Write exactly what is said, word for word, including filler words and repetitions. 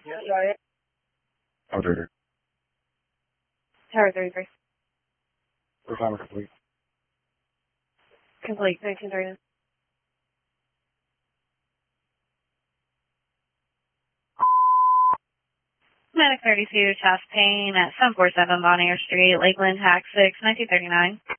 Yes, I am. Operator. Tower thirty-three. Timer complete. Complete. nineteen thirty. Medic thirty-two, chest pain at seven forty-seven Bonnier Street, Lakeland, Hack six, nineteen thirty-nine.